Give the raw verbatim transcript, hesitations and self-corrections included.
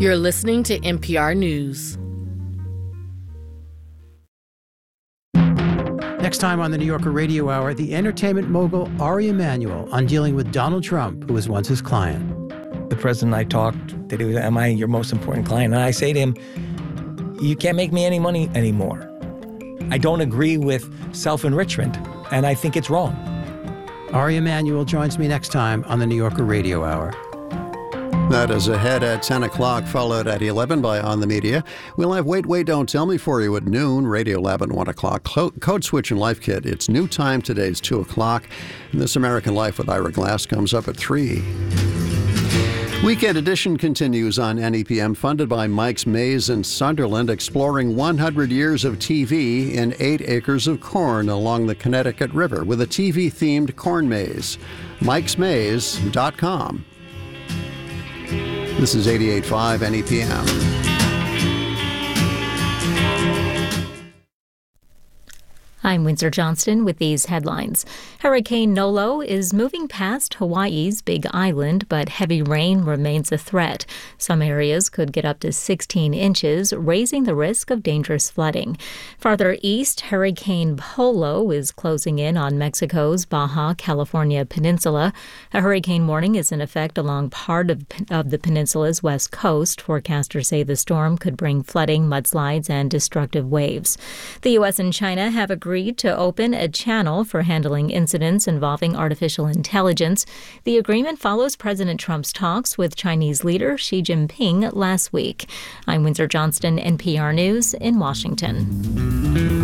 You're listening to N P R News. Next time on the New Yorker Radio Hour, the entertainment mogul Ari Emanuel on dealing with Donald Trump, who was once his client. The president and I talked that he was, am I your most important client? And I say to him, you can't make me any money anymore. I don't agree with self-enrichment, and I think it's wrong. Ari Emanuel joins me next time on the New Yorker Radio Hour. That is ahead at ten o'clock, followed at eleven by On the Media. We'll have Wait, Wait, Don't Tell Me for you at noon, Radio Lab at one o'clock. Code Switch and Life Kit, it's new time. Today's two o'clock. And This American Life with Ira Glass comes up at three. Weekend Edition continues on N E P M, funded by Mike's Maze in Sunderland, exploring one hundred years of T V in eight acres of corn along the Connecticut River with a T V-themed corn maze. mikes maze dot com. This is eighty-eight point five N E P M. I'm Windsor Johnston with these headlines. Hurricane Nolo is moving past Hawaii's Big Island, but heavy rain remains a threat. Some areas could get up to sixteen inches, raising the risk of dangerous flooding. Farther east, Hurricane Polo is closing in on Mexico's Baja California peninsula. A hurricane warning is in effect along part of, of the peninsula's west coast. Forecasters say the storm could bring flooding, mudslides, and destructive waves. The U S and China have agreed to open a channel for handling incidents involving artificial intelligence. The agreement follows President Trump's talks with Chinese leader Xi Jinping last week. I'm Windsor Johnston, N P R News in Washington.